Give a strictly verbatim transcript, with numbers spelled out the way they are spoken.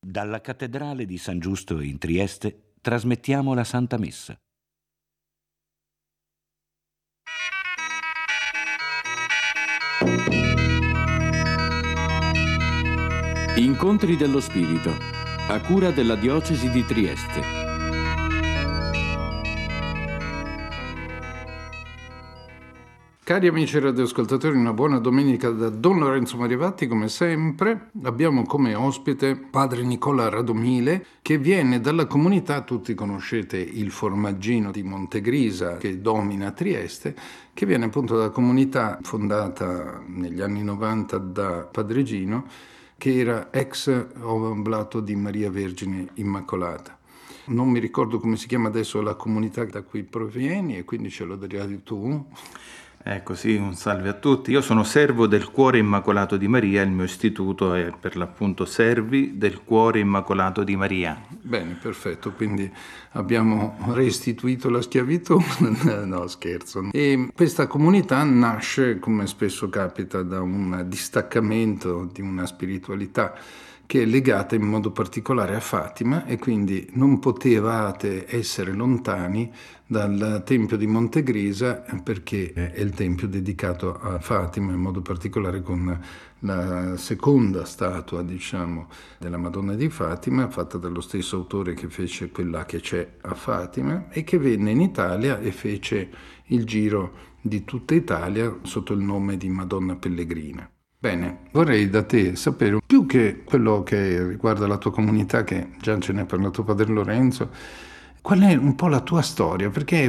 Dalla cattedrale di San Giusto in Trieste trasmettiamo la Santa Messa. Incontri dello Spirito, a cura della Diocesi di Trieste. Cari amici radioascoltatori, una buona domenica da Don Lorenzo Mariavatti. Come sempre abbiamo come ospite padre Nicola Radomile, che viene dalla comunità, tutti conoscete il Formaggino di Montegrisa che domina Trieste, che viene appunto dalla comunità fondata negli anni novanta da Padre Gino, che era ex Oblato di Maria Vergine Immacolata. Non mi ricordo come si chiama adesso la comunità da cui provieni e quindi ce lo dirai tu. Ecco, sì, un salve a tutti. Io sono servo del Cuore Immacolato di Maria, il mio istituto è per l'appunto Servi del Cuore Immacolato di Maria. Bene, perfetto, quindi abbiamo restituito la schiavitù, no scherzo. E questa comunità nasce, come spesso capita, da un distaccamento di una spiritualità che è legata in modo particolare a Fatima, e quindi non potevate essere lontani dal Tempio di Montegrisa perché è il tempio dedicato a Fatima, in modo particolare con la seconda statua, diciamo, della Madonna di Fatima, fatta dallo stesso autore che fece quella che c'è a Fatima e che venne in Italia e fece il giro di tutta Italia sotto il nome di Madonna Pellegrina. Bene, vorrei da te sapere, più che quello che riguarda la tua comunità, che già ce ne ha parlato Padre Lorenzo, qual è un po' la tua storia, perché